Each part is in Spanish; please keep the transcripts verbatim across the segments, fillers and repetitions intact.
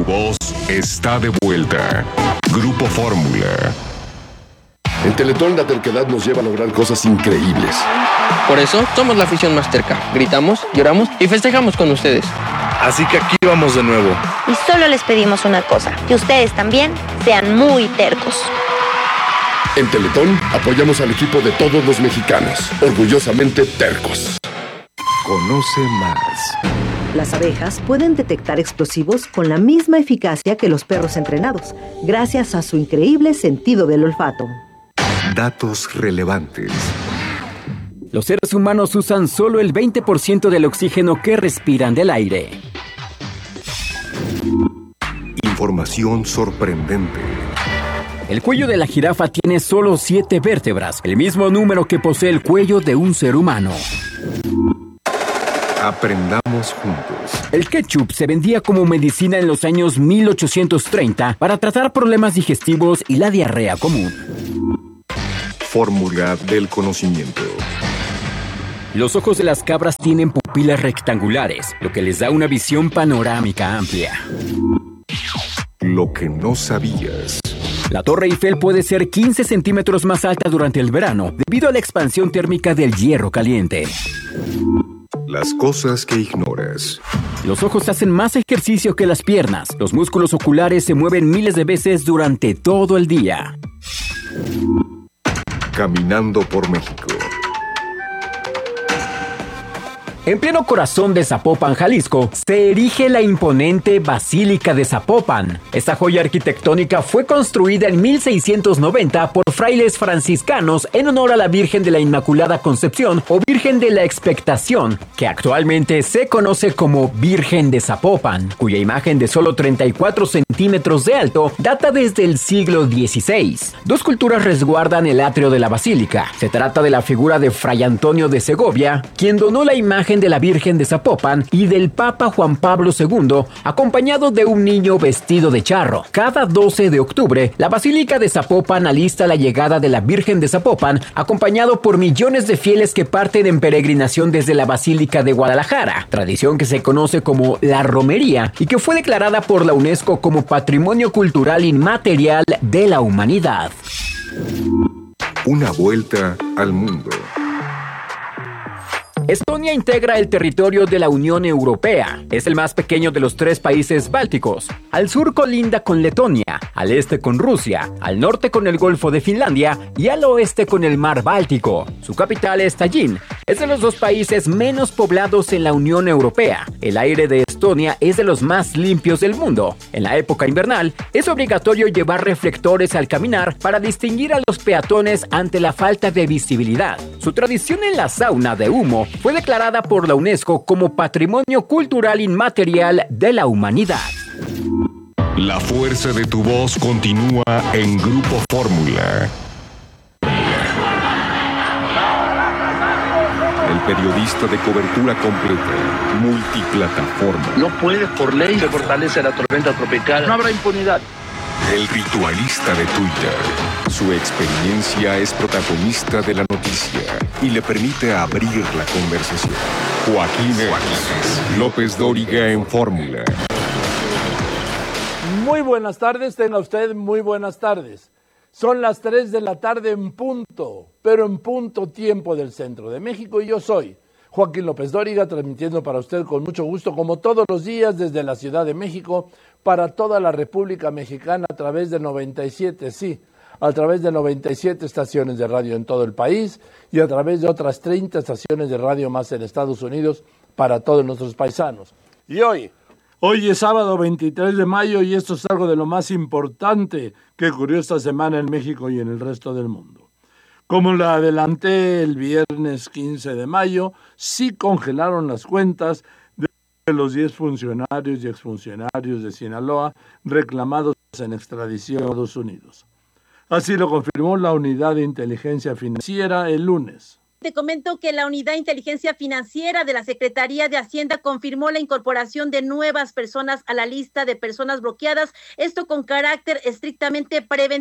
voz está de vuelta. Grupo Fórmula. En Teletón la terquedad nos lleva a lograr cosas increíbles. Por eso somos la afición más terca. Gritamos, lloramos y festejamos con ustedes. Así que aquí vamos de nuevo. Y solo les pedimos una cosa, que ustedes también sean muy tercos. En Teletón apoyamos al equipo de todos los mexicanos, orgullosamente tercos. Conoce más. Las abejas pueden detectar explosivos con la misma eficacia que los perros entrenados, gracias a su increíble sentido del olfato. Datos relevantes. Los seres humanos usan solo el veinte por ciento del oxígeno que respiran del aire. Información sorprendente. El cuello de la jirafa tiene solo siete vértebras, el mismo número que posee el cuello de un ser humano. Aprendamos juntos. El ketchup se vendía como medicina en los años mil ochocientos treinta para tratar problemas digestivos y la diarrea común. Fórmula del conocimiento. Los ojos de las cabras tienen pupilas rectangulares, lo que les da una visión panorámica amplia. Lo que no sabías. La Torre Eiffel puede ser quince centímetros más alta durante el verano, debido a la expansión térmica del hierro caliente. Las cosas que ignoras. Los ojos hacen más ejercicio que las piernas. Los músculos oculares se mueven miles de veces durante todo el día. Caminando por México. En pleno corazón de Zapopan, Jalisco, se erige la imponente Basílica de Zapopan. Esta joya arquitectónica fue construida en mil seiscientos noventa por frailes franciscanos en honor a la Virgen de la Inmaculada Concepción o Virgen de la Expectación, que actualmente se conoce como Virgen de Zapopan, cuya imagen de solo treinta y cuatro centímetros de alto data desde el siglo dieciséis. Dos culturas resguardan el atrio de la basílica. Se trata de la figura de Fray Antonio de Segovia, quien donó la imagen de la Virgen de Zapopan, y del Papa Juan Pablo segundo, acompañado de un niño vestido de charro. Cada doce de octubre, la Basílica de Zapopan alista la llegada de la Virgen de Zapopan, acompañado por millones de fieles que parten en peregrinación desde la Basílica de Guadalajara, tradición que se conoce como la romería y que fue declarada por la UNESCO como Patrimonio Cultural Inmaterial de la Humanidad. Una vuelta al mundo. Estonia integra el territorio de la Unión Europea. Es el más pequeño de los tres países bálticos. Al sur colinda con Letonia, al este con Rusia, al norte con el Golfo de Finlandia y al oeste con el Mar Báltico. Su capital es Tallinn. Es de los dos países menos poblados en la Unión Europea. El aire de Estonia es de los más limpios del mundo. En la época invernal, es obligatorio llevar reflectores al caminar para distinguir a los peatones ante la falta de visibilidad. Su tradición en la sauna de humo fue declarada por la UNESCO como Patrimonio Cultural Inmaterial de la Humanidad. La fuerza de tu voz continúa en Grupo Fórmula. El periodista de cobertura completa, multiplataforma. No puede por ley se fortalece la tormenta tropical. No habrá impunidad. El ritualista de Twitter. Su experiencia es protagonista de la noticia y le permite abrir la conversación. Joaquín X. López Dóriga en Fórmula. Muy buenas tardes, tenga usted muy buenas tardes. Son las tres de la tarde en punto, pero en punto tiempo del centro de México, y yo soy Joaquín López Dóriga, transmitiendo para usted con mucho gusto, como todos los días, desde la Ciudad de México, para toda la República Mexicana, a través de noventa y siete, sí, a través de noventa y siete estaciones de radio en todo el país, y a través de otras treinta estaciones de radio más en Estados Unidos, para todos nuestros paisanos. Y hoy, hoy es sábado veintitrés de mayo, y esto es algo de lo más importante que ocurrió esta semana en México y en el resto del mundo. Como la adelanté el viernes quince de mayo, sí congelaron las cuentas de los diez funcionarios y exfuncionarios de Sinaloa reclamados en extradición a Estados Unidos. Así lo confirmó la Unidad de Inteligencia Financiera el lunes. Te comento que la Unidad de Inteligencia Financiera de la Secretaría de Hacienda confirmó la incorporación de nuevas personas a la lista de personas bloqueadas, esto con carácter estrictamente preventivo.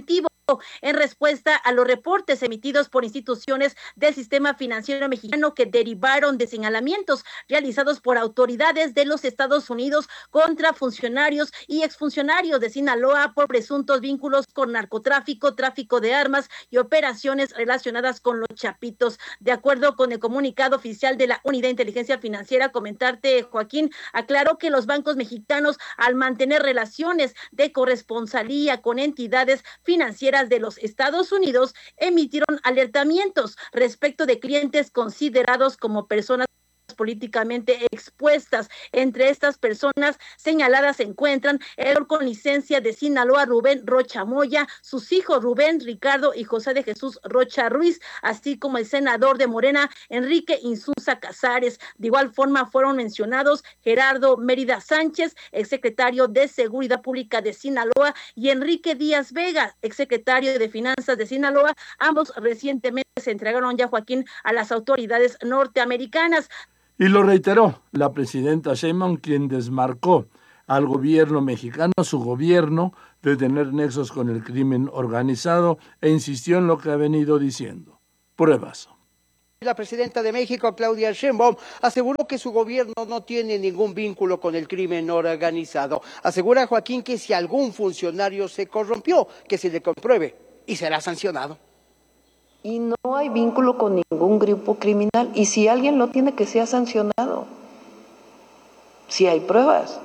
en respuesta a los reportes emitidos por instituciones del sistema financiero mexicano que derivaron de señalamientos realizados por autoridades de los Estados Unidos contra funcionarios y exfuncionarios de Sinaloa por presuntos vínculos con narcotráfico, tráfico de armas y operaciones relacionadas con los chapitos. De acuerdo con el comunicado oficial de la Unidad de Inteligencia Financiera, comentarte, Joaquín, aclaró que los bancos mexicanos, al mantener relaciones de corresponsalía con entidades financieras de los Estados Unidos, emitieron alertamientos respecto de clientes considerados como personas políticamente expuestas. Entre estas personas señaladas se encuentran el con licencia de Sinaloa Rubén Rocha Moya, sus hijos Rubén, Ricardo y José de Jesús Rocha Ruiz, así como el senador de Morena Enrique Insunza Casares. De igual forma fueron mencionados Gerardo Mérida Sánchez, exsecretario de Seguridad Pública de Sinaloa, y Enrique Díaz Vega, exsecretario de Finanzas de Sinaloa. Ambos recientemente se entregaron ya, Joaquín, a las autoridades norteamericanas. Y lo reiteró la presidenta Sheinbaum, quien desmarcó al gobierno mexicano, su gobierno, de tener nexos con el crimen organizado, e insistió en lo que ha venido diciendo. Pruebas. La presidenta de México, Claudia Sheinbaum, aseguró que su gobierno no tiene ningún vínculo con el crimen organizado. Asegura, Joaquín, que si algún funcionario se corrompió, que se le compruebe y será sancionado. Y no hay vínculo con ningún grupo criminal. Y si alguien lo tiene, que sea sancionado. Si hay pruebas.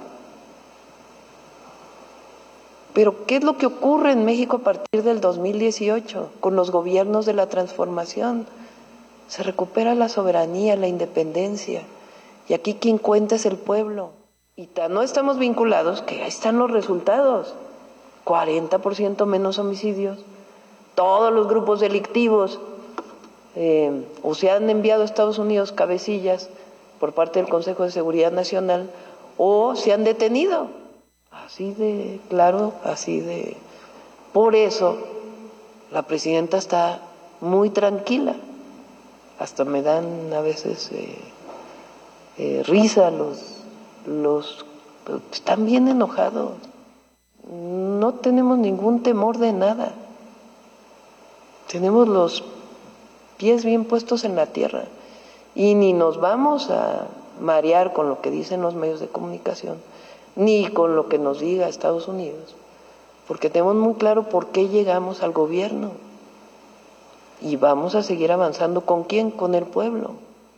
Pero ¿qué es lo que ocurre en México a partir del dos mil dieciocho con los gobiernos de la transformación? Se recupera la soberanía, la independencia. Y aquí quien cuenta es el pueblo. Y no estamos vinculados, que ahí están los resultados. cuarenta por ciento menos homicidios. Todos los grupos delictivos eh, o se han enviado a Estados Unidos cabecillas por parte del Consejo de Seguridad Nacional o se han detenido. Así de claro, así de... Por eso la presidenta está muy tranquila. Hasta me dan a veces eh, eh, risa los, los... Están bien enojados. No tenemos ningún temor de nada. Tenemos los pies bien puestos en la tierra y ni nos vamos a marear con lo que dicen los medios de comunicación, ni con lo que nos diga Estados Unidos, porque tenemos muy claro por qué llegamos al gobierno y vamos a seguir avanzando. ¿Con quién? Con el pueblo.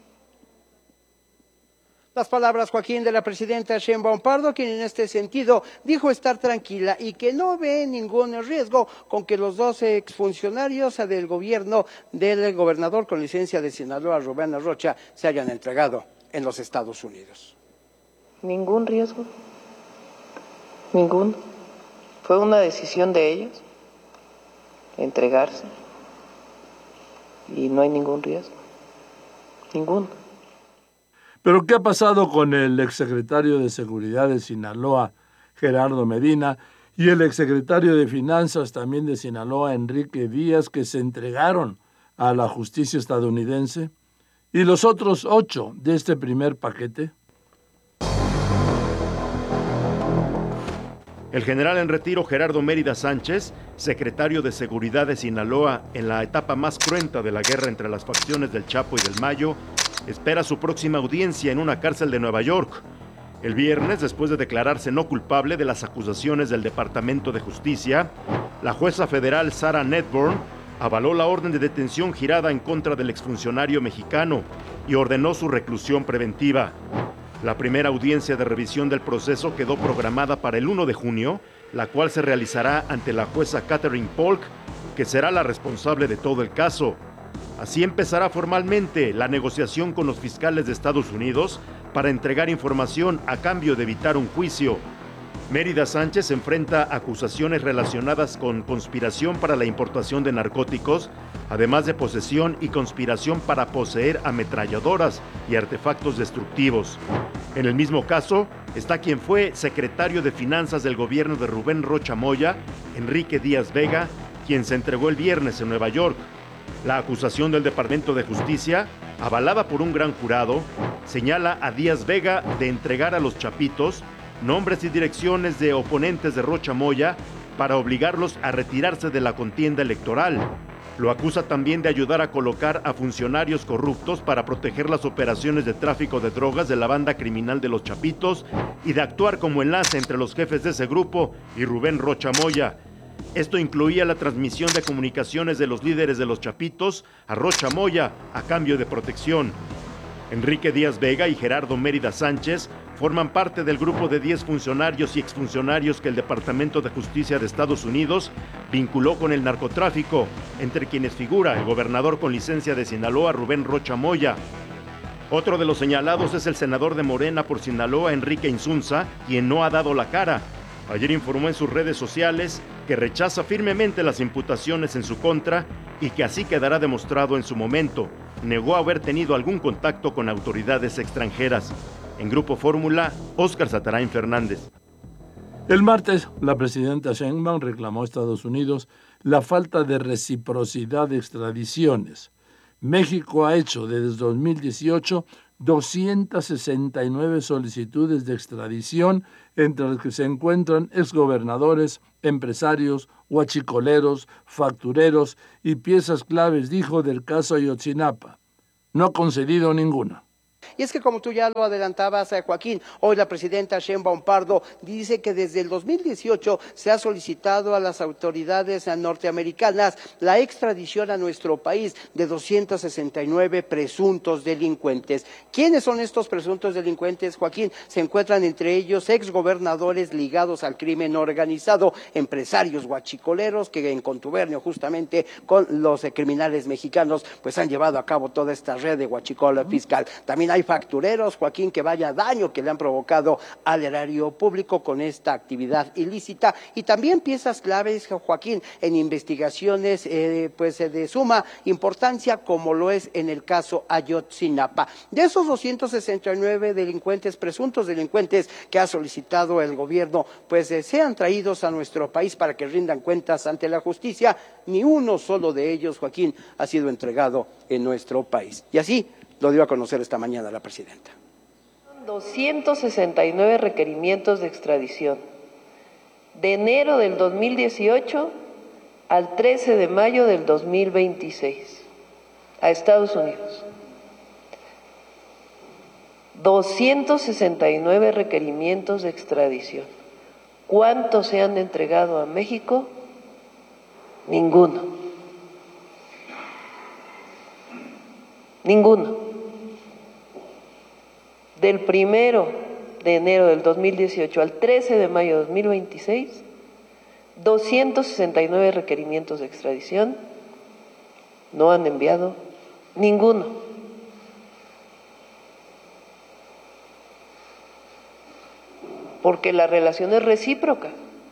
Las palabras, Joaquín, de la presidenta Sheinbaum Pardo, quien en este sentido dijo estar tranquila y que no ve ningún riesgo con que los dos exfuncionarios del gobierno del gobernador con licencia de Sinaloa, Rubén Rocha, se hayan entregado en los Estados Unidos. Ningún riesgo, ninguno. Fue una decisión de ellos entregarse y no hay ningún riesgo, ninguno. ¿Pero qué ha pasado con el exsecretario de Seguridad de Sinaloa, Gerardo Medina, y el exsecretario de Finanzas también de Sinaloa, Enrique Díaz, que se entregaron a la justicia estadounidense? ¿Y los otros ocho de este primer paquete? El general en retiro Gerardo Mérida Sánchez, secretario de Seguridad de Sinaloa en la etapa más cruenta de la guerra entre las facciones del Chapo y del Mayo, espera su próxima audiencia en una cárcel de Nueva York. El viernes, después de declararse no culpable de las acusaciones del Departamento de Justicia, la jueza federal Sarah Nedborn avaló la orden de detención girada en contra del exfuncionario mexicano y ordenó su reclusión preventiva. La primera audiencia de revisión del proceso quedó programada para el primero de junio, la cual se realizará ante la jueza Catherine Polk, que será la responsable de todo el caso. Así empezará formalmente la negociación con los fiscales de Estados Unidos para entregar información a cambio de evitar un juicio. Mérida Sánchez enfrenta acusaciones relacionadas con conspiración para la importación de narcóticos, además de posesión y conspiración para poseer ametralladoras y artefactos destructivos. En el mismo caso está quien fue secretario de Finanzas del gobierno de Rubén Rocha Moya, Enrique Díaz Vega, quien se entregó el viernes en Nueva York. La acusación del Departamento de Justicia, avalada por un gran jurado, señala a Díaz Vega de entregar a los chapitos nombres y direcciones de oponentes de Rocha Moya para obligarlos a retirarse de la contienda electoral. Lo acusa también de ayudar a colocar a funcionarios corruptos para proteger las operaciones de tráfico de drogas de la banda criminal de los Chapitos y de actuar como enlace entre los jefes de ese grupo y Rubén Rocha Moya. Esto incluía la transmisión de comunicaciones de los líderes de los Chapitos a Rocha Moya a cambio de protección. Enrique Díaz Vega y Gerardo Mérida Sánchez forman parte del grupo de diez funcionarios y exfuncionarios que el Departamento de Justicia de Estados Unidos vinculó con el narcotráfico, entre quienes figura el gobernador con licencia de Sinaloa, Rubén Rocha Moya. Otro de los señalados es el senador de Morena por Sinaloa, Enrique Insunza, quien no ha dado la cara. Ayer informó en sus redes sociales que rechaza firmemente las imputaciones en su contra y que así quedará demostrado en su momento. Negó haber tenido algún contacto con autoridades extranjeras. En Grupo Fórmula, Óscar Satarain Fernández. El martes, la presidenta Sheinbaum reclamó a Estados Unidos la falta de reciprocidad de extradiciones. México ha hecho desde dos mil dieciocho doscientas sesenta y nueve solicitudes de extradición, entre las que se encuentran exgobernadores, empresarios, huachicoleros, factureros y piezas claves, dijo, del caso Ayotzinapa. No ha concedido ninguna. Y es que como tú ya lo adelantabas, Joaquín, hoy la presidenta Sheinbaum Pardo dice que desde el dos mil dieciocho se ha solicitado a las autoridades norteamericanas la extradición a nuestro país de doscientos sesenta y nueve presuntos delincuentes. ¿Quiénes son estos presuntos delincuentes, Joaquín? Se encuentran entre ellos exgobernadores ligados al crimen organizado, empresarios huachicoleros que en contubernio justamente con los criminales mexicanos pues han llevado a cabo toda esta red de huachicola fiscal. También hay factureros, Joaquín, que vaya daño que le han provocado al erario público con esta actividad ilícita, y también piezas claves, Joaquín, en investigaciones eh, pues de suma importancia, como lo es en el caso Ayotzinapa. De esos doscientos sesenta y nueve delincuentes, presuntos delincuentes que ha solicitado el gobierno, pues eh, sean traídos a nuestro país para que rindan cuentas ante la justicia, ni uno solo de ellos, Joaquín, ha sido entregado en nuestro país. Y así lo dio a conocer esta mañana la presidenta. doscientos sesenta y nueve requerimientos de extradición de enero del dos mil dieciocho al trece de mayo del dos mil veintiséis a Estados Unidos. doscientos sesenta y nueve requerimientos de extradición. ¿Cuántos se han entregado a México? Ninguno. Ninguno. Del primero de enero del dos mil dieciocho al trece de mayo de dos mil veintiséis, doscientos sesenta y nueve requerimientos de extradición, no han enviado ninguno. Porque la relación es recíproca.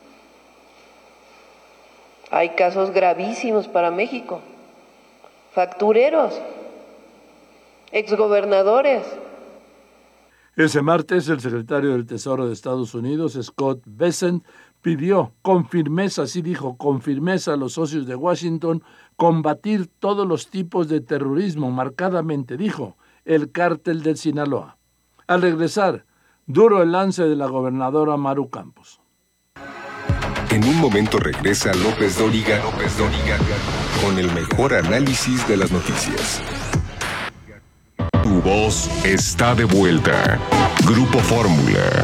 Hay casos gravísimos para México. Factureros, exgobernadores. Ese martes, el secretario del Tesoro de Estados Unidos, Scott Bessent, pidió con firmeza, así dijo, con firmeza a los socios de Washington, combatir todos los tipos de terrorismo, marcadamente, dijo, el cártel del Sinaloa. Al regresar, duro el lance de la gobernadora Maru Campos. En un momento regresa López Dóriga, López Dóriga, con el mejor análisis de las noticias. Tu voz está de vuelta. Grupo Fórmula.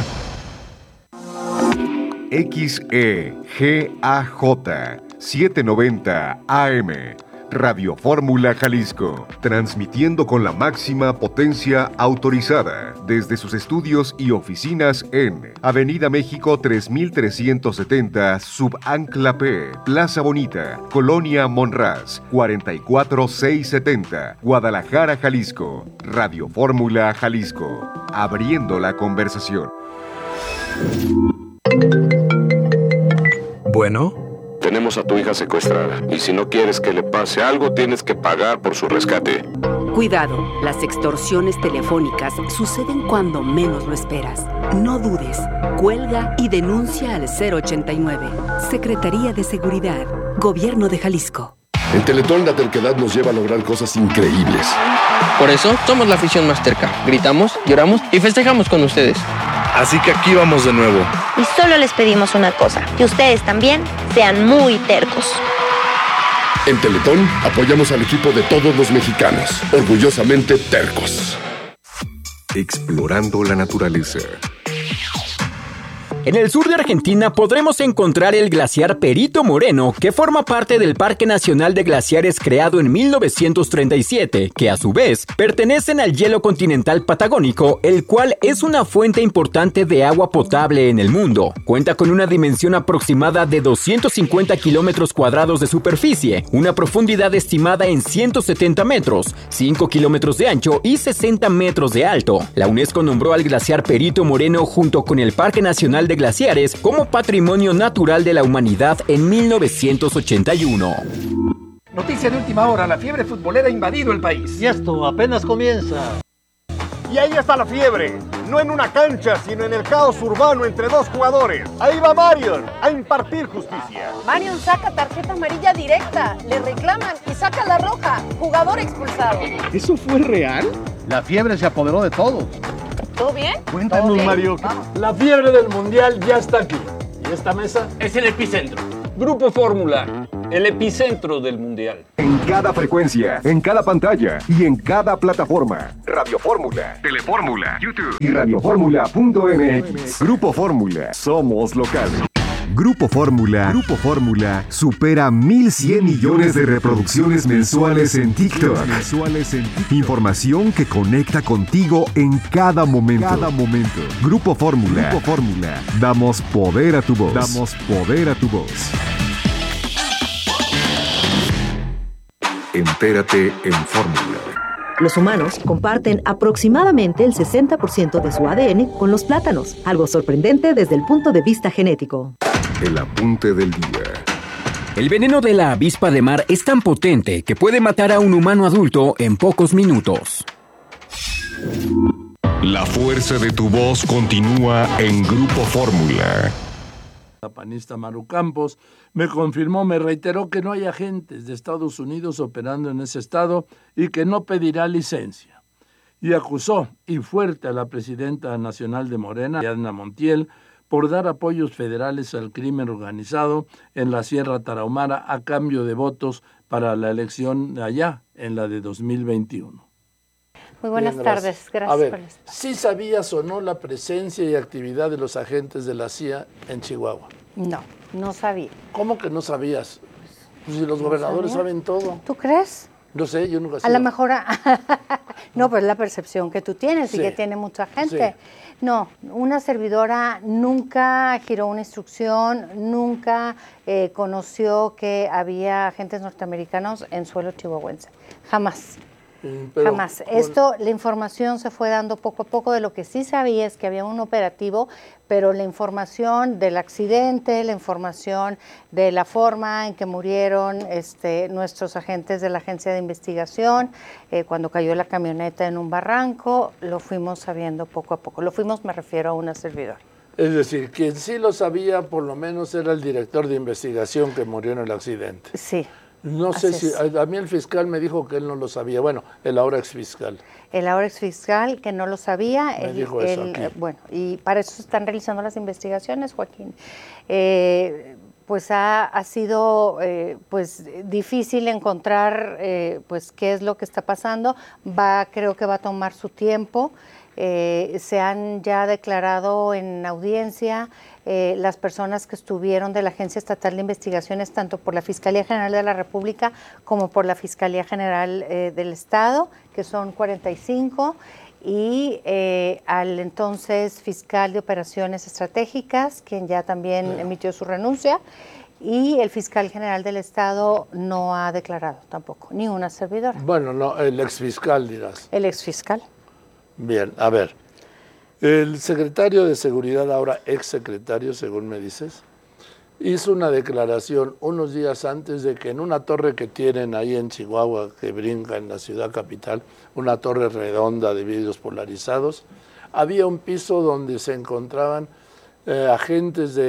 X E G A J setecientos noventa A M. Radio Fórmula Jalisco, transmitiendo con la máxima potencia autorizada desde sus estudios y oficinas en Avenida México tres mil trescientos setenta, Subancla P, Plaza Bonita, Colonia Monraz, cuarenta y cuatro mil seiscientos setenta, Guadalajara, Jalisco. Radio Fórmula Jalisco, abriendo la conversación. Bueno. Tenemos a tu hija secuestrada y si no quieres que le pase algo, tienes que pagar por su rescate. Cuidado, las extorsiones telefónicas suceden cuando menos lo esperas. No dudes, cuelga y denuncia al cero ochenta y nueve. Secretaría de Seguridad, Gobierno de Jalisco. En Teletón la terquedad nos lleva a lograr cosas increíbles. Por eso somos la afición más terca. Gritamos, lloramos y festejamos con ustedes. Así que aquí vamos de nuevo. Y solo les pedimos una cosa, que ustedes también sean muy tercos. En Teletón apoyamos al equipo de todos los mexicanos, orgullosamente tercos. Explorando la naturaleza. En el sur de Argentina podremos encontrar el glaciar Perito Moreno, que forma parte del Parque Nacional de Glaciares creado en mil novecientos treinta y siete, que a su vez pertenecen al hielo continental patagónico, el cual es una fuente importante de agua potable en el mundo. Cuenta con una dimensión aproximada de doscientos cincuenta kilómetros cuadrados de superficie, una profundidad estimada en ciento setenta metros, cinco kilómetros de ancho y sesenta metros de alto. La UNESCO nombró al glaciar Perito Moreno junto con el Parque Nacional de Glaciares como Patrimonio Natural de la Humanidad en mil novecientos ochenta y uno. Noticia de última hora, la fiebre futbolera ha invadido el país. Y esto apenas comienza. Y ahí está la fiebre, no en una cancha, sino en el caos urbano entre dos jugadores. Ahí va Marion a impartir justicia. Marion saca tarjeta amarilla directa, le reclaman y saca la roja, jugador expulsado. ¿Eso fue real? La fiebre se apoderó de todos. ¿Todo bien? Cuéntanos, bien? Mario. Vamos. La fiebre del Mundial ya está aquí. ¿Y esta mesa? Es el epicentro. Grupo Fórmula, el epicentro del Mundial. En cada frecuencia, en cada pantalla y en cada plataforma. Radio Fórmula, Telefórmula, YouTube y radioformula punto m x. Grupo Fórmula, somos locales. Grupo Fórmula, Grupo Fórmula supera mil cien millones de reproducciones mensuales en TikTok. Mensuales en TikTok. Información que conecta contigo en cada momento. Cada momento. Grupo Fórmula, Grupo Fórmula. Damos poder a tu voz. Damos poder a tu voz. Entérate en Fórmula. Los humanos comparten aproximadamente el sesenta por ciento de su A D N con los plátanos, algo sorprendente desde el punto de vista genético. El apunte del día. El veneno de la avispa de mar es tan potente que puede matar a un humano adulto en pocos minutos. La fuerza de tu voz continúa en Grupo Fórmula. La panista Maru Campos me confirmó, me reiteró que no hay agentes de Estados Unidos operando en ese estado y que no pedirá licencia. Y acusó, y fuerte, a la presidenta nacional de Morena, Ariadna Montiel, por dar apoyos federales al crimen organizado en la Sierra Tarahumara a cambio de votos para la elección de allá, en la de dos mil veintiuno. Muy buenas Bien, tardes, gracias. gracias A ver, por esto. ¿sí sabías o no la presencia y actividad de los agentes de la C I A en Chihuahua? No, no sabía. ¿Cómo que no sabías? Pues si los No gobernadores sabía. saben todo. ¿Tú crees? No sé, yo nunca A sé. lo mejor, no, pero es la percepción que tú tienes y Sí. que tiene mucha gente. Sí. No, una servidora nunca giró una instrucción, nunca eh, conoció que había agentes norteamericanos en suelo chihuahuense. Jamás. Mm, pero Jamás. con- Esto, la información se fue dando poco a poco. De lo que sí sabía es que había un operativo, pero la información del accidente, la información de la forma en que murieron este, nuestros agentes de la agencia de investigación, eh, cuando cayó la camioneta en un barranco, lo fuimos sabiendo poco a poco. Lo fuimos, me refiero a una servidora. Es decir, quien sí lo sabía, por lo menos era el director de investigación que murió en el accidente. Sí. No sé Así si, es. a, a mí el fiscal me dijo que él no lo sabía. Bueno, el ahora exfiscal. El ahora exfiscal que no lo sabía. Me el- dijo eso el- aquí. eh, bueno, y para eso se están realizando las investigaciones, Joaquín. Eh, pues ha, ha sido eh, pues difícil encontrar eh, pues qué es lo que está pasando. Va, creo que va a tomar su tiempo. Eh, se han ya declarado en audiencia eh, las personas que estuvieron de la Agencia Estatal de Investigaciones, tanto por la Fiscalía General de la República como por la Fiscalía General eh, del Estado, que son cuarenta y cinco, y eh, al entonces fiscal de Operaciones Estratégicas, quien ya también emitió su renuncia, y el fiscal general del Estado no ha declarado tampoco, ni una servidora. Bueno, no, el exfiscal dirás. El exfiscal. Bien, a ver. El secretario de Seguridad, ahora exsecretario, según me dices, hizo una declaración unos días antes de que en una torre que tienen ahí en Chihuahua, que brinca en la ciudad capital, una torre redonda de vidrios polarizados, había un piso donde se encontraban eh, agentes de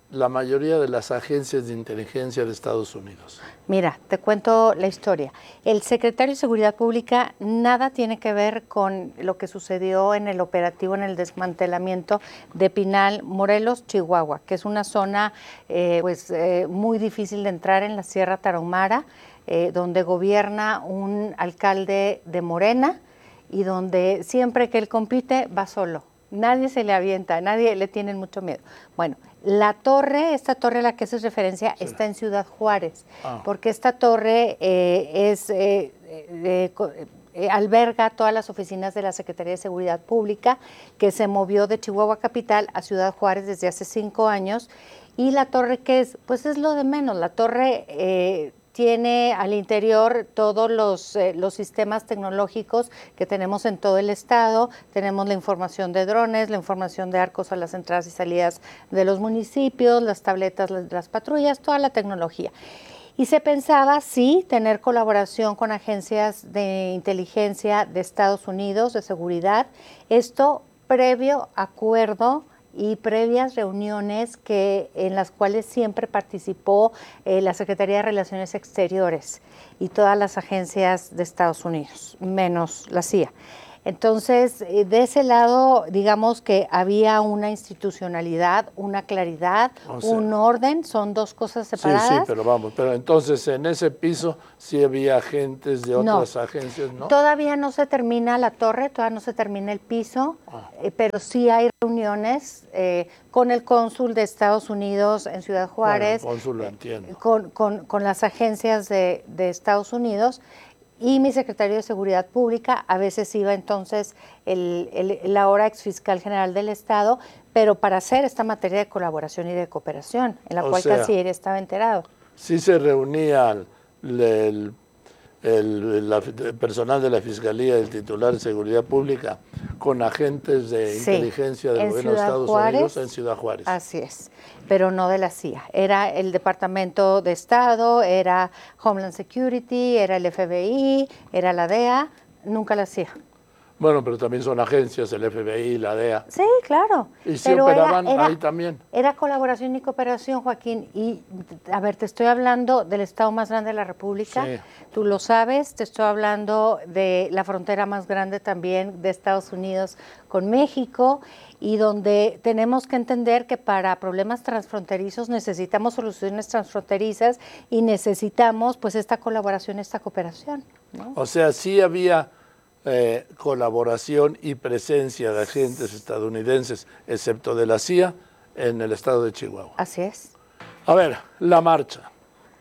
la mayoría de las agencias de inteligencia de Estados Unidos? Mira, te cuento la historia. El secretario de Seguridad Pública nada tiene que ver con lo que sucedió en el operativo, en el desmantelamiento de Pinal, Morelos, Chihuahua, que es una zona eh, pues, eh, muy difícil de entrar en la Sierra Tarahumara, eh, donde gobierna un alcalde de Morena y donde siempre que él compite va solo. Nadie se le avienta, nadie le tiene mucho miedo. Bueno, la torre, esta torre a la que haces referencia, sí. está en Ciudad Juárez, ah. porque esta torre eh, es eh, eh, eh, alberga todas las oficinas de la Secretaría de Seguridad Pública, que se movió de Chihuahua Capital a Ciudad Juárez desde hace cinco años. Y la torre, ¿qué es? Pues es lo de menos. La torre eh, tiene al interior todos los, eh, los sistemas tecnológicos que tenemos en todo el estado. Tenemos la información de drones, la información de arcos a las entradas y salidas de los municipios, las tabletas, las, las patrullas, toda la tecnología. Y se pensaba, sí, tener colaboración con agencias de inteligencia de Estados Unidos, de seguridad. Esto previo acuerdo y previas reuniones que en las cuales siempre participó eh, la Secretaría de Relaciones Exteriores y todas las agencias de Estados Unidos, menos la C I A. Entonces, de ese lado, digamos que había una institucionalidad, una claridad, o sea, un orden, son dos cosas separadas. Sí, sí, pero vamos, pero entonces en ese piso sí había agentes de otras no, agencias, ¿no? Todavía no se termina la torre, todavía no se termina el piso, ah. eh, pero sí hay reuniones eh, con el cónsul de Estados Unidos en Ciudad Juárez, bueno, el cónsul lo entiendo. Con, con, con las agencias de, de Estados Unidos. Y mi secretario de Seguridad Pública, a veces iba entonces el, el, el ahora exfiscal general del Estado, pero para hacer esta materia de colaboración y de cooperación, en la o cual sea, Canciller estaba enterado. Sí se reunía el, el, el, la, el personal de la Fiscalía, el titular de Seguridad Pública, con agentes de sí, inteligencia del gobierno Ciudad de Estados Juárez, Unidos en Ciudad Juárez. Así es, pero no de la C I A. Era el Departamento de Estado, era Homeland Security, era el F B I, era la D E A, nunca la C I A. Bueno, pero también son agencias, el F B I, la D E A. Sí, claro. Y sí pero operaban era, era, ahí también. Era colaboración y cooperación, Joaquín. Y, a ver, te estoy hablando del estado más grande de la República. Sí. Tú lo sabes. Te estoy hablando de la frontera más grande también de Estados Unidos con México, y donde tenemos que entender que para problemas transfronterizos necesitamos soluciones transfronterizas y necesitamos, pues, esta colaboración, esta cooperación, ¿no? O sea, sí había Eh, colaboración y presencia de agentes estadounidenses, excepto de la C I A, en el estado de Chihuahua. Así es. A ver, la marcha.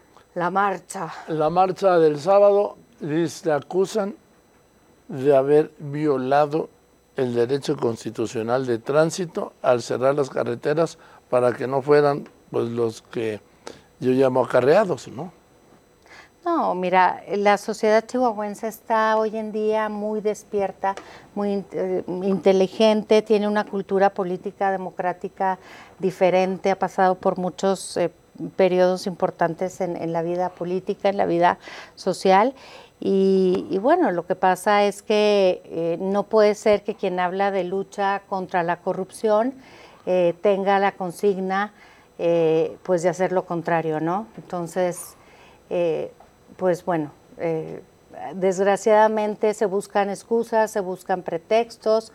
La marcha. La marcha del sábado, les acusan de haber violado el derecho constitucional de tránsito al cerrar las carreteras para que no fueran pues los que yo llamo acarreados, ¿no? No, mira, la sociedad chihuahuense está hoy en día muy despierta, muy eh, inteligente, tiene una cultura política democrática diferente, ha pasado por muchos eh, periodos importantes en, en la vida política, en la vida social. Y, y bueno, lo que pasa es que eh, no puede ser que quien habla de lucha contra la corrupción eh, tenga la consigna eh, pues de hacer lo contrario, ¿no? Entonces, eh, pues bueno, eh, desgraciadamente se buscan excusas, se buscan pretextos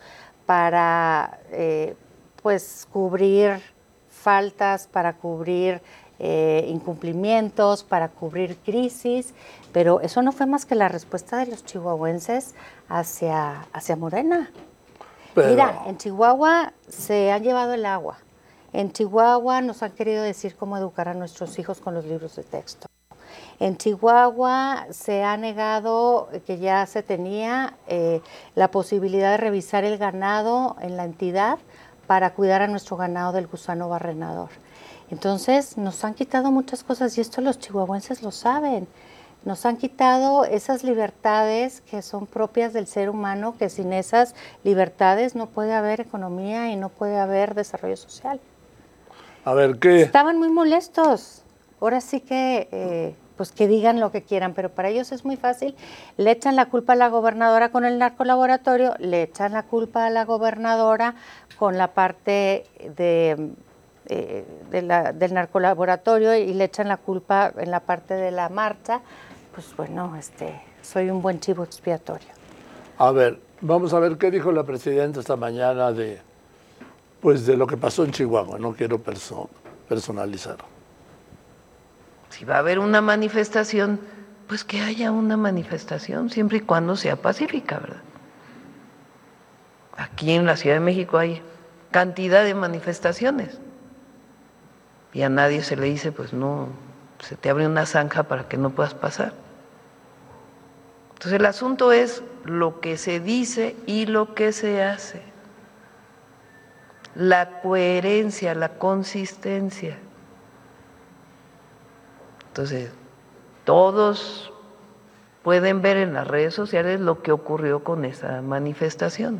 para eh, pues cubrir faltas, para cubrir eh, incumplimientos, para cubrir crisis, pero eso no fue más que la respuesta de los chihuahuenses hacia, hacia Morena. Pero... Mira, en Chihuahua se han llevado el agua, en Chihuahua nos han querido decir cómo educar a nuestros hijos con los libros de texto. En Chihuahua se ha negado que ya se tenía eh, la posibilidad de revisar el ganado en la entidad para cuidar a nuestro ganado del gusano barrenador. Entonces nos han quitado muchas cosas y esto los chihuahuenses lo saben. Nos han quitado esas libertades que son propias del ser humano, que sin esas libertades no puede haber economía y no puede haber desarrollo social. A ver, ¿qué? Estaban muy molestos. Ahora sí que... Eh, pues que digan lo que quieran, pero para ellos es muy fácil. Le echan la culpa a la gobernadora con el narcolaboratorio, le echan la culpa a la gobernadora con la parte de eh, de la, del narcolaboratorio y le echan la culpa en la parte de la marcha, pues bueno, este, soy un buen chivo expiatorio. A ver, vamos a ver qué dijo la presidenta esta mañana de, pues, de lo que pasó en Chihuahua. No quiero perso- personalizar. Si va a haber una manifestación, pues que haya una manifestación, siempre y cuando sea pacífica, ¿verdad? Aquí en la Ciudad de México hay cantidad de manifestaciones y a nadie se le dice, pues no, se te abre una zanja para que no puedas pasar. Entonces el asunto es lo que se dice y lo que se hace, la coherencia, la consistencia. Entonces, todos pueden ver en las redes sociales lo que ocurrió con esa manifestación,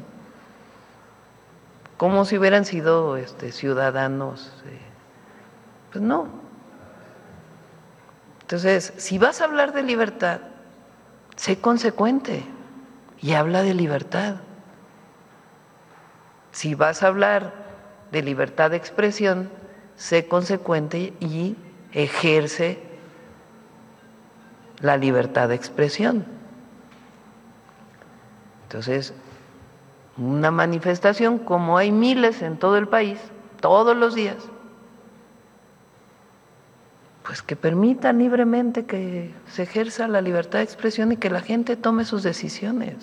como si hubieran sido este, ciudadanos. Eh, pues no. Entonces, si vas a hablar de libertad, sé consecuente y habla de libertad. Si vas a hablar de libertad de expresión, sé consecuente y ejerce la libertad de expresión. Entonces, una manifestación, como hay miles en todo el país, todos los días, pues que permitan libremente que se ejerza la libertad de expresión y que la gente tome sus decisiones.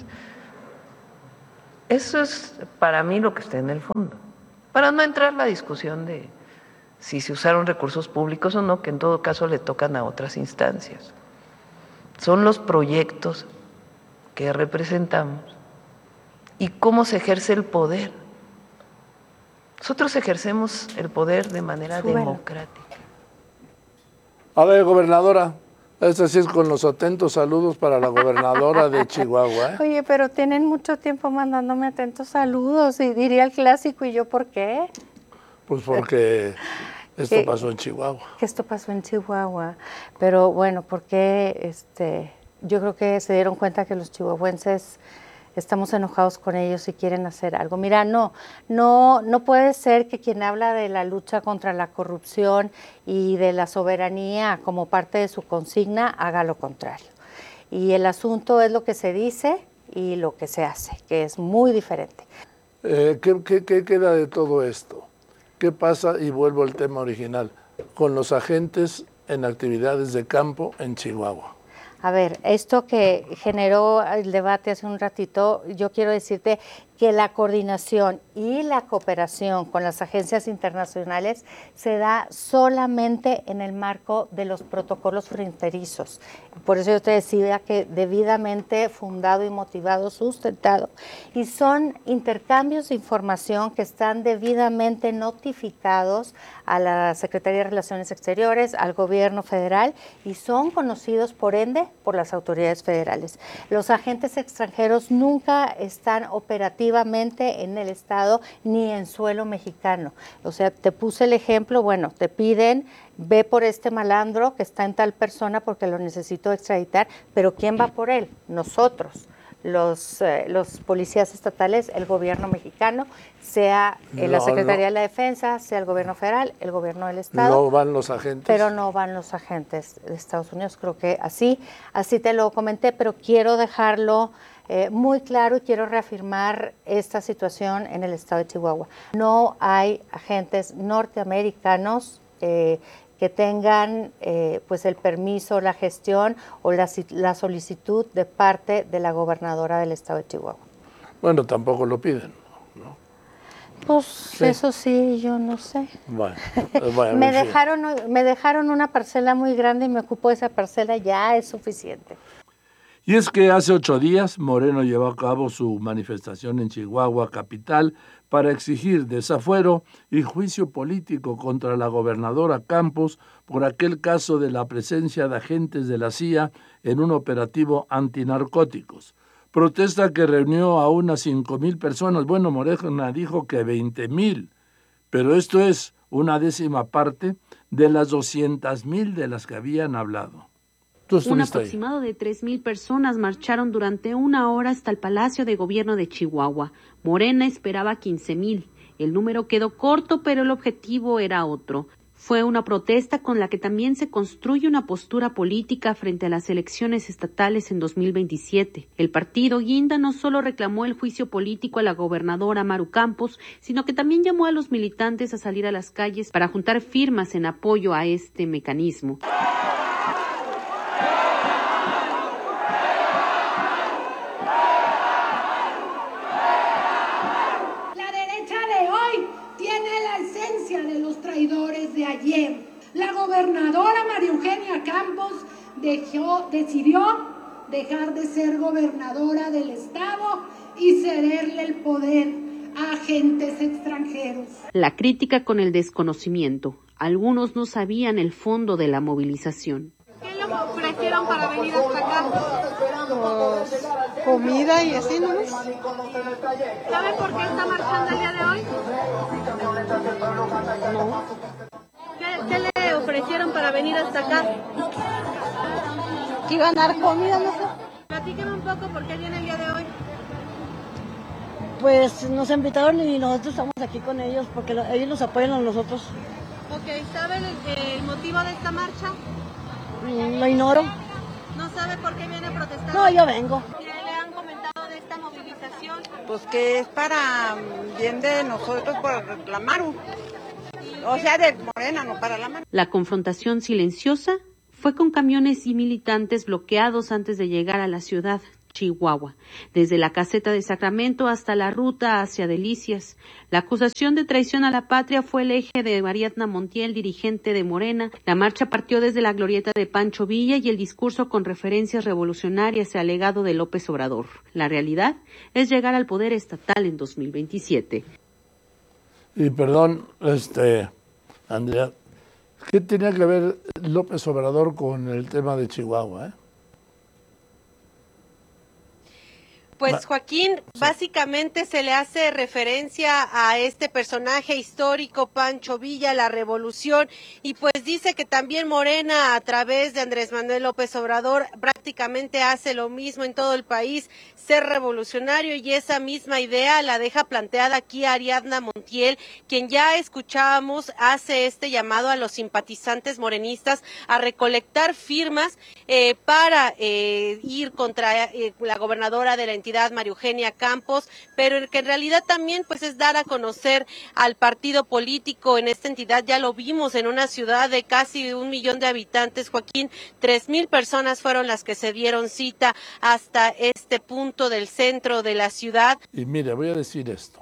Eso es para mí lo que está en el fondo. Para no entrar en la discusión de si se usaron recursos públicos o no, que en todo caso le tocan a otras instancias. Son los proyectos que representamos y cómo se ejerce el poder. Nosotros ejercemos el poder de manera Súbelo. democrática. A ver, gobernadora, este sí es con los atentos saludos para la gobernadora de Chihuahua, ¿eh? Oye, pero tienen mucho tiempo mandándome atentos saludos y diría el clásico, ¿y yo por qué? Pues porque esto ¿Qué? pasó en Chihuahua. Que esto pasó en Chihuahua, pero bueno, porque este, yo creo que se dieron cuenta que los chihuahuenses estamos enojados con ellos y quieren hacer algo. Mira, no, no, no puede ser que quien habla de la lucha contra la corrupción y de la soberanía como parte de su consigna haga lo contrario. Y el asunto es lo que se dice y lo que se hace, que es muy diferente. Eh, ¿qué, qué, ¿Qué queda de todo esto? ¿Qué pasa? Y vuelvo al tema original, con los agentes en actividades de campo en Chihuahua. A ver, esto que generó el debate hace un ratito, yo quiero decirte que la coordinación y la cooperación con las agencias internacionales se da solamente en el marco de los protocolos fronterizos. Por eso yo te decía que debidamente fundado y motivado, sustentado, y son intercambios de información que están debidamente notificados a la Secretaría de Relaciones Exteriores, al gobierno federal, y son conocidos por ende por las autoridades federales. Los agentes extranjeros nunca están operativos en el Estado ni en suelo mexicano. O sea, te puse el ejemplo, bueno, te piden, ve por este malandro que está en tal persona porque lo necesito extraditar, pero ¿quién va por él? Nosotros, los, eh, los policías estatales, el gobierno mexicano, sea eh, la No, Secretaría no. de la Defensa, sea el gobierno federal, el gobierno del Estado. No van los agentes. Pero no van los agentes de Estados Unidos, creo que así, así te lo comenté, pero quiero dejarlo eh, muy claro y quiero reafirmar esta situación en el estado de Chihuahua. No hay agentes norteamericanos eh, que tengan eh, pues el permiso, la gestión o la, la solicitud de parte de la gobernadora del estado de Chihuahua. Bueno, tampoco lo piden. Pues Sí. eso sí, yo no sé. Bueno, bueno, me, en fin. dejaron, me dejaron una parcela muy grande y me ocupo esa parcela, ya es suficiente. Y es que hace ocho días Moreno llevó a cabo su manifestación en Chihuahua capital para exigir desafuero y juicio político contra la gobernadora Campos por aquel caso de la presencia de agentes de la C I A en un operativo antinarcóticos. Protesta que reunió a unas cinco mil personas. Bueno, Moreno dijo que veinte mil, pero esto es una décima parte de las doscientas mil de las que habían hablado. Tú Un estuviste ahí. aproximado de tres mil personas marcharon durante una hora hasta el Palacio de Gobierno de Chihuahua. Morena esperaba quince mil. El número quedó corto, pero el objetivo era otro. Fue una protesta con la que también se construye una postura política frente a las elecciones estatales en dos mil veintisiete. El partido Guinda no solo reclamó el juicio político a la gobernadora Maru Campos, sino que también llamó a los militantes a salir a las calles para juntar firmas en apoyo a este mecanismo. De ayer, la gobernadora María Eugenia Campos dejó, decidió dejar de ser gobernadora del estado y cederle el poder a agentes extranjeros. La crítica con el desconocimiento. Algunos no sabían el fondo de la movilización. ¿Qué le ofrecieron para venir hasta acá? Pues, comida y así, ¿no? ¿Sabe por qué está marchando el día de hoy? No. ¿Qué, qué le ofrecieron para venir hasta acá? Que iban a dar comida, no sé. Platíqueme un poco por qué viene el día de hoy. Pues nos invitaron y nosotros estamos aquí con ellos porque lo, ellos nos apoyan a nosotros. Ok, ¿sabe el, el motivo de esta marcha? Lo ignoro. ¿No sabe por qué viene a protestar? No, yo vengo. ¿Qué le han comentado de esta movilización? Pues que es para bien de nosotros por la Maru. O sea, de Morena, no para la Maru. La confrontación silenciosa fue con camiones y militantes bloqueados antes de llegar a la ciudad, Chihuahua, desde la caseta de Sacramento hasta la ruta hacia Delicias. La acusación de traición a la patria fue el eje de Ariadna Montiel, dirigente de Morena. La marcha partió desde la glorieta de Pancho Villa y el discurso con referencias revolucionarias al legado de López Obrador. La realidad es llegar al poder estatal en dos mil veintisiete. Y perdón, este, Andrea, ¿qué tenía que ver López Obrador con el tema de Chihuahua, eh? Pues Joaquín, básicamente se le hace referencia a este personaje histórico, Pancho Villa, la revolución, y pues dice que también Morena, a través de Andrés Manuel López Obrador, prácticamente hace lo mismo en todo el país, ser revolucionario, y esa misma idea la deja planteada aquí Ariadna Montiel, quien ya escuchábamos, hace este llamado a los simpatizantes morenistas a recolectar firmas eh, para eh, ir contra eh, la gobernadora de la entidad, María Eugenia Campos, pero que en realidad también pues es dar a conocer al partido político en esta entidad. Ya lo vimos en una ciudad de casi un millón de habitantes, Joaquín, tres mil personas fueron las que se dieron cita hasta este punto del centro de la ciudad. Y mire, voy a decir esto.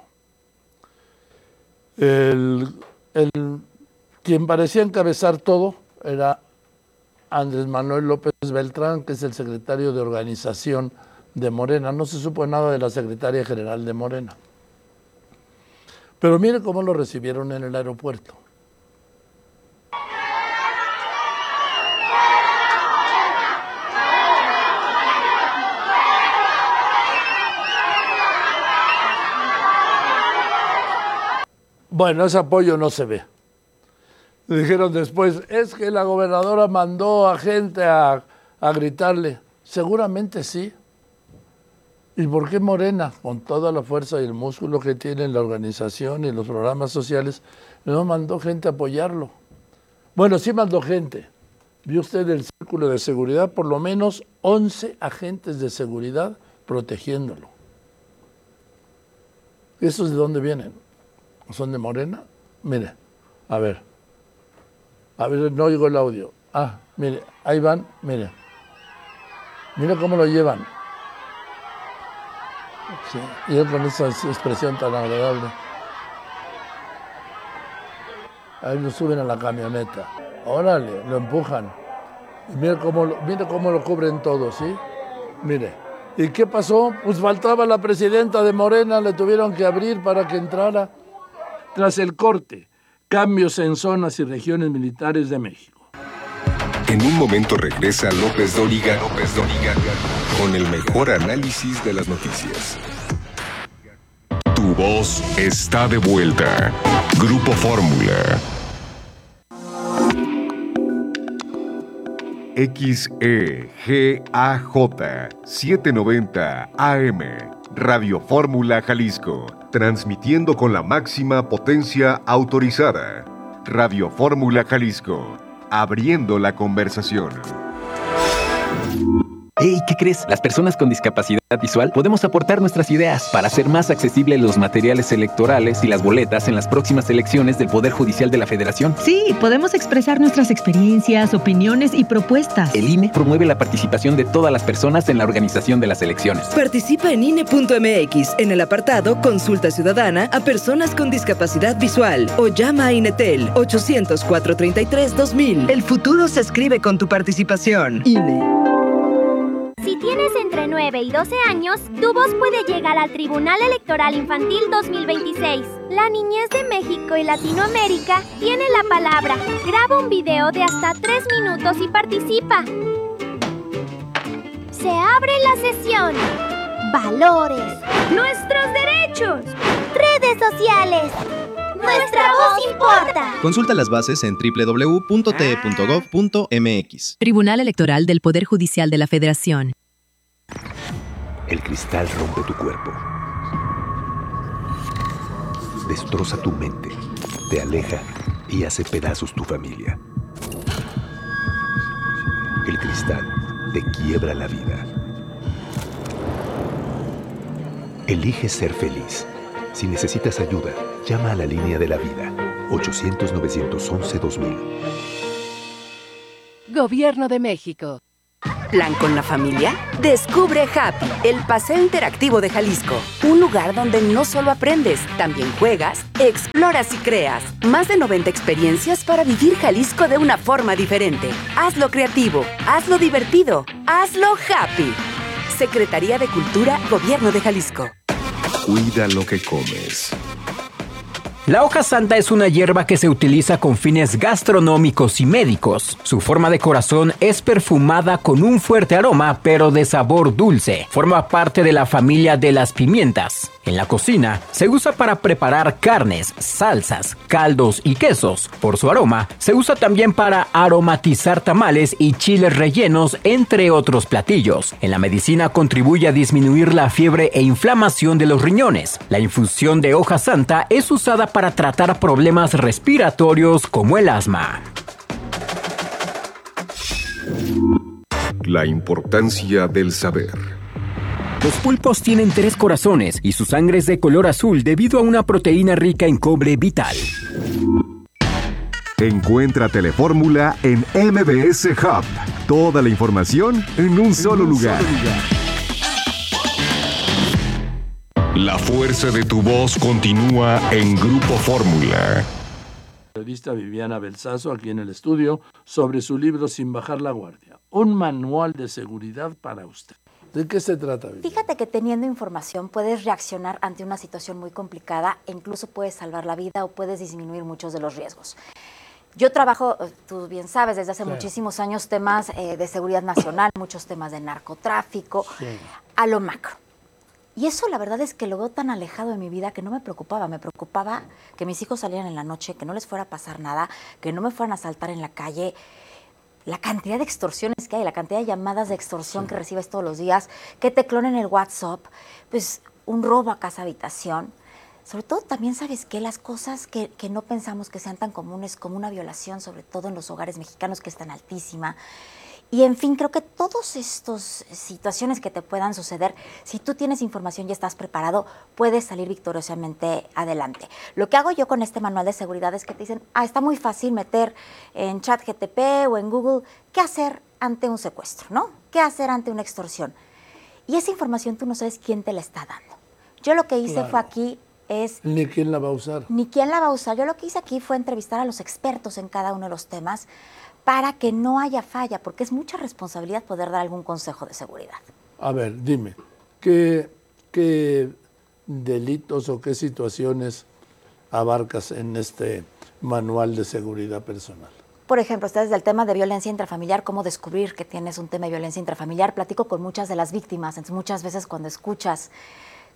El, el, quien parecía encabezar todo era Andrés Manuel López Beltrán, que es el secretario de organización de Morena. No se supo nada de la secretaria general de Morena. Pero mire cómo lo recibieron en el aeropuerto. Bueno, ese apoyo no se ve. Dijeron después, es que la gobernadora mandó a gente a, a gritarle. Seguramente sí. ¿Y por qué Morena, con toda la fuerza y el músculo que tiene en la organización y los programas sociales, no mandó gente a apoyarlo? Bueno, sí mandó gente. Vio usted el círculo de seguridad, por lo menos once agentes de seguridad protegiéndolo. ¿Esos de dónde vienen? ¿Son de Morena? Mire, a ver. A ver, no oigo el audio. Ah, mire, ahí van, mire. Mira cómo lo llevan. Sí, y él con esa expresión tan agradable. Ahí lo suben a la camioneta. Órale, lo empujan. Y mira cómo, lo, mira cómo lo cubren todos, ¿sí? Mire. ¿Y qué pasó? Pues faltaba la presidenta de Morena, le tuvieron que abrir para que entrara. Tras el corte, cambios en zonas y regiones militares de México. En un momento regresa López Dóriga, López Dóriga, con el mejor análisis de las noticias. Tu voz está de vuelta. Grupo Fórmula. X E G A J setecientos noventa A M, Radio Fórmula Jalisco. transmitiendo con la máxima potencia autorizada. Radio Fórmula Jalisco, abriendo la conversación. Hey, ¿qué crees? Las personas con discapacidad visual podemos aportar nuestras ideas para hacer más accesibles los materiales electorales y las boletas en las próximas elecciones del Poder Judicial de la Federación. Sí, podemos expresar nuestras experiencias, opiniones y propuestas. El I N E promueve la participación de todas las personas en la organización de las elecciones. Participa en I N E punto M X en el apartado Consulta Ciudadana a personas con discapacidad visual o llama a INETEL ochocientos, cuatrocientos treinta y tres, dos mil. El futuro se escribe con tu participación. I N E. Si tienes entre nueve y doce años, tu voz puede llegar al Tribunal Electoral Infantil dos mil veintiséis. La niñez de México y Latinoamérica tiene la palabra. Graba un video de hasta tres minutos y participa. Se abre la sesión. Valores. Nuestros derechos. Redes sociales. Nuestra voz importa. Consulta las bases en doble u doble u doble u punto t e punto gov punto m x. Tribunal Electoral del Poder Judicial de la Federación. El cristal rompe tu cuerpo. Destroza tu mente, te aleja y hace pedazos tu familia. El cristal te quiebra la vida. Elige ser feliz. Si necesitas ayuda, llama a la línea de la vida, ochocientos, novecientos once, dos mil. Gobierno de México. ¿Plan con la familia? Descubre Happy, el paseo interactivo de Jalisco. Un lugar donde no solo aprendes, también juegas, exploras y creas. Más de noventa experiencias para vivir Jalisco de una forma diferente. Hazlo creativo, hazlo divertido, hazlo happy. Secretaría de Cultura, Gobierno de Jalisco. Cuida lo que comes. La hoja santa es una hierba que se utiliza con fines gastronómicos y médicos. Su forma de corazón es perfumada con un fuerte aroma, pero de sabor dulce. Forma parte de la familia de las pimientas. En la cocina, se usa para preparar carnes, salsas, caldos y quesos. Por su aroma, se usa también para aromatizar tamales y chiles rellenos, entre otros platillos. En la medicina contribuye a disminuir la fiebre e inflamación de los riñones. La infusión de hoja santa es usada para tratar problemas respiratorios como el asma. La importancia del saber. Los pulpos tienen tres corazones y su sangre es de color azul debido a una proteína rica en cobre vital. Encuentra Telefórmula en M B S Hub. Toda la información en un solo lugar. La fuerza de tu voz continúa en Grupo Fórmula. Periodista Viviana Belsazo aquí en el estudio sobre su libro Sin bajar la guardia, un manual de seguridad para usted. ¿De qué se trata, Viviana? Fíjate que teniendo información puedes reaccionar ante una situación muy complicada e incluso puedes salvar la vida o puedes disminuir muchos de los riesgos. Yo trabajo, tú bien sabes, desde hace sí. muchísimos años temas eh, de seguridad nacional, muchos temas de narcotráfico, sí. a lo macro. Y eso la verdad es que lo veo tan alejado de mi vida que no me preocupaba. Me preocupaba que mis hijos salieran en la noche, que no les fuera a pasar nada, que no me fueran a asaltar en la calle. La cantidad de extorsiones que hay, la cantidad de llamadas de extorsión sí. que recibes todos los días, que te clonen el WhatsApp, pues un robo a casa habitación. Sobre todo también, ¿sabes qué? Las cosas que, que no pensamos que sean tan comunes como una violación, sobre todo en los hogares mexicanos, que es tan altísima. Y en fin, creo que todas estas situaciones que te puedan suceder, si tú tienes información y estás preparado, puedes salir victoriosamente adelante. Lo que hago yo con este manual de seguridad es que te dicen, ah, está muy fácil meter en ChatGPT o en Google qué hacer ante un secuestro, ¿no? ¿Qué hacer ante una extorsión? Y esa información tú no sabes quién te la está dando. Yo lo que hice claro. fue aquí es... Ni quién la va a usar. Ni quién la va a usar. Yo lo que hice aquí fue entrevistar a los expertos en cada uno de los temas para que no haya falla, porque es mucha responsabilidad poder dar algún consejo de seguridad. A ver, dime, ¿qué, qué delitos o qué situaciones abarcas en este manual de seguridad personal? Por ejemplo, está desde el tema de violencia intrafamiliar, cómo descubrir que tienes un tema de violencia intrafamiliar. Platico con muchas de las víctimas, entonces muchas veces cuando escuchas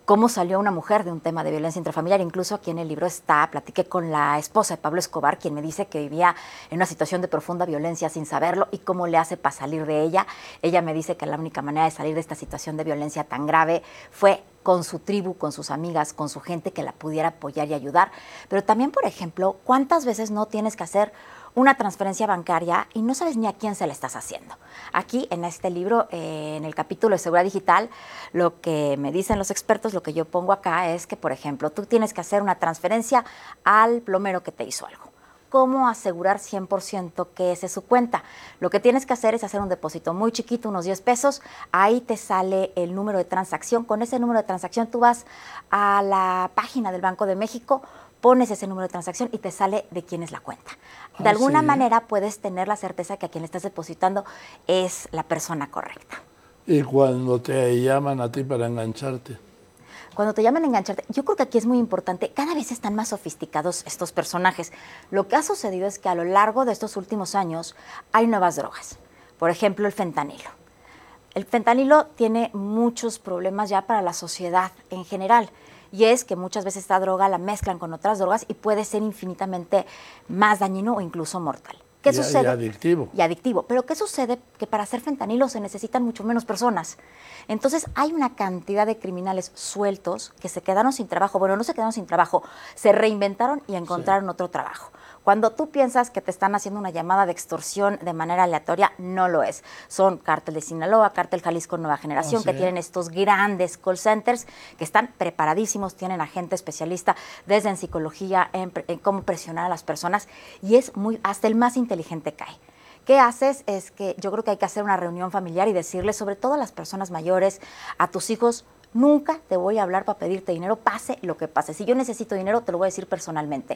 cómo salió una mujer de un tema de violencia intrafamiliar. Incluso aquí en el libro está, platiqué con la esposa de Pablo Escobar, quien me dice que vivía en una situación de profunda violencia sin saberlo y cómo le hace para salir de ella. Ella me dice que la única manera de salir de esta situación de violencia tan grave fue con su tribu, con sus amigas, con su gente que la pudiera apoyar y ayudar. Pero también, por ejemplo, ¿cuántas veces no tienes que hacer una transferencia bancaria y no sabes ni a quién se la estás haciendo? Aquí en este libro, eh, en el capítulo de seguridad digital, lo que me dicen los expertos, lo que yo pongo acá es que, por ejemplo, tú tienes que hacer una transferencia al plomero que te hizo algo. ¿Cómo asegurar cien por ciento que esa es su cuenta? Lo que tienes que hacer es hacer un depósito muy chiquito, unos diez pesos, ahí te sale el número de transacción. Con ese número de transacción tú vas a la página del Banco de México, pones ese número de transacción y te sale de quién es la cuenta. De Ah, alguna sí. manera puedes tener la certeza que a quien le estás depositando es la persona correcta. Y cuando te llaman a ti para engancharte. Cuando te llaman a engancharte, yo creo que aquí es muy importante, cada vez están más sofisticados estos personajes. Lo que ha sucedido es que a lo largo de estos últimos años hay nuevas drogas. Por ejemplo, el fentanilo. El fentanilo tiene muchos problemas ya para la sociedad en general. Y es que muchas veces esta droga la mezclan con otras drogas y puede ser infinitamente más dañino o incluso mortal. ¿Qué Y- sucede? y adictivo. Y adictivo. Pero ¿qué sucede? Que para hacer fentanilo se necesitan mucho menos personas. Entonces hay una cantidad de criminales sueltos que se quedaron sin trabajo. Bueno, no se quedaron sin trabajo, se reinventaron y encontraron otro trabajo. Cuando tú piensas que te están haciendo una llamada de extorsión de manera aleatoria, no lo es. Son Cártel de Sinaloa, Cártel Jalisco Nueva Generación, Oh, que sí. tienen estos grandes call centers que están preparadísimos, tienen a gente especialista desde en psicología, en, pre- en cómo presionar a las personas, y es muy, hasta el más inteligente cae. ¿Qué haces? Es que yo creo que hay que hacer una reunión familiar y decirles, sobre todo a las personas mayores, a tus hijos, nunca te voy a hablar para pedirte dinero, pase lo que pase. Si yo necesito dinero, te lo voy a decir personalmente.